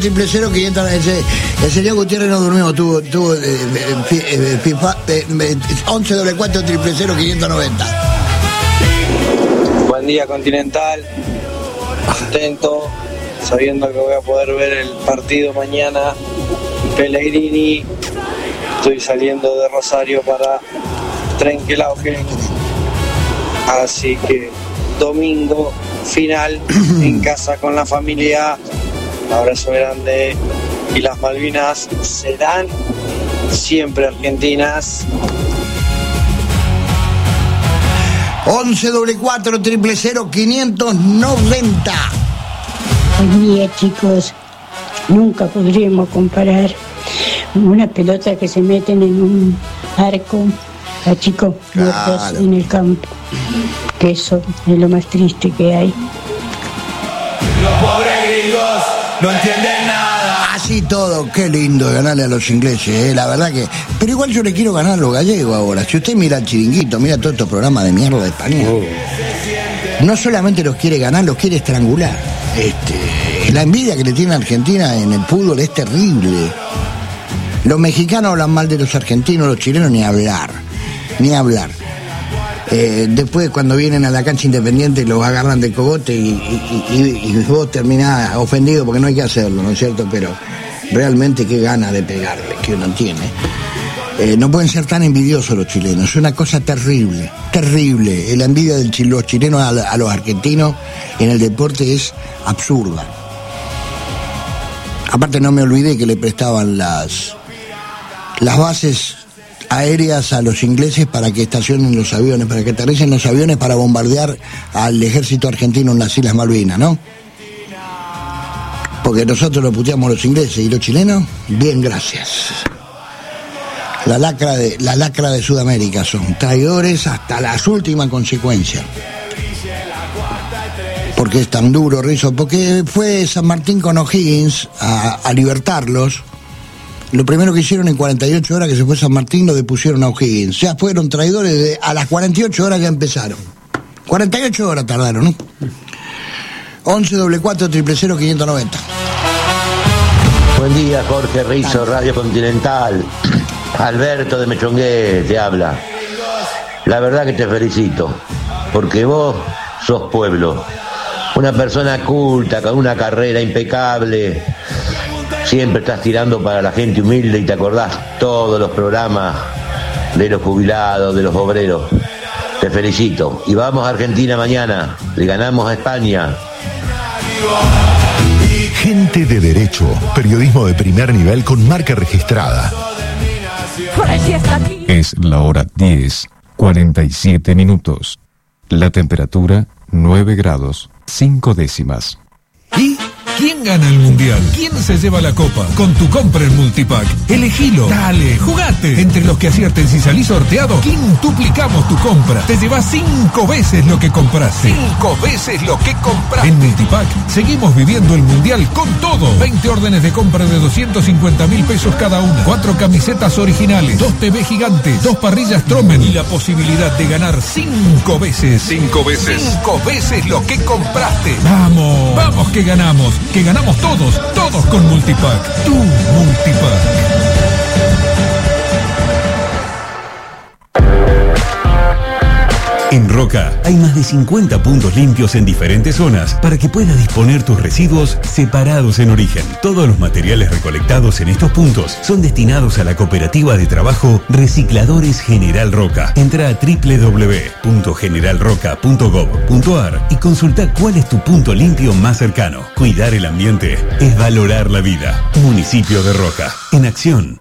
El señor Gutiérrez no durmió, tuvo FIFA 11 4 000 590. Buen día, Continental. Contento, sabiendo que voy a poder ver el partido mañana. Pellegrini. Estoy saliendo de Rosario para Trenquelauquen. Así que domingo final en casa con la familia. Un abrazo grande. Y las Malvinas serán siempre argentinas. 11 4 000 590. Buen día, chicos. Nunca podríamos comparar una pelota que se meten en un arco a chicos muertos en el campo. Que eso es lo más triste que hay. Los pobres gringos no entienden nada. Así todo, qué lindo ganarle a los ingleses, la verdad que... Pero igual yo le quiero ganar a los gallegos ahora. Si usted mira el Chiringuito, mira todos estos programas de mierda de español, no solamente los quiere ganar, los quiere estrangular. La envidia que le tiene a Argentina en el fútbol es terrible. Los mexicanos hablan mal de los argentinos, los chilenos ni hablar. Después cuando vienen a la cancha Independiente los agarran de cogote y vos terminás ofendido porque no hay que hacerlo, ¿no es cierto? Pero realmente qué gana de pegarle que uno tiene. No pueden ser tan envidiosos los chilenos, es una cosa terrible. La envidia de los chilenos a los argentinos en el deporte es absurda. Aparte no me olvidé que le prestaban las bases aéreas a los ingleses para que estacionen los aviones, para que aterricen los aviones para bombardear al ejército argentino en las Islas Malvinas, ¿no? Porque nosotros lo puteamos a los ingleses y los chilenos, bien, gracias. La lacra de Sudamérica son traidores hasta las últimas consecuencias. Porque es tan duro, Rizzo, porque fue San Martín con O'Higgins a libertarlos. Lo primero que hicieron en 48 horas que se fue San Martín, lo depusieron a O'Higgins. Ya fueron traidores, a las 48 horas ya empezaron. 48 horas tardaron, ¿no? 11 4 000 590. Buen día, Jorge Rizzo, Radio Continental. Alberto de Mechongué te habla. La verdad que te felicito, porque vos sos pueblo. Una persona culta, con una carrera impecable. Siempre estás tirando para la gente humilde y te acordás todos los programas de los jubilados, de los obreros. Te felicito. Y vamos a Argentina mañana. Le ganamos a España. Gente de Derecho. Periodismo de primer nivel con marca registrada. Es la hora 10:47. La temperatura 9 grados 5 décimas. ¿Y quién gana el mundial? ¿Quién se lleva la copa? Con tu compra en Multipack. Elegilo. Dale, jugate. Entre los que acierten si salís sorteado, quintuplicamos tu compra. Te llevas 5 veces lo que compraste. 5 veces lo que compraste. En Multipack seguimos viviendo el mundial con todo. 20 órdenes de compra de 250.000 pesos cada una. 4 camisetas originales. 2 TV gigantes. 2 parrillas Tromen. Y la posibilidad de ganar 5 veces. 5 veces. 5 veces lo que compraste. Vamos. Vamos que ganamos. Que ganamos todos con Multipack. Tu Multipack. En Roca hay más de 50 puntos limpios en diferentes zonas para que puedas disponer tus residuos separados en origen. Todos los materiales recolectados en estos puntos son destinados a la cooperativa de trabajo Recicladores General Roca. Entra a www.generalroca.gov.ar y consulta cuál es tu punto limpio más cercano. Cuidar el ambiente es valorar la vida. Municipio de Roca. En acción.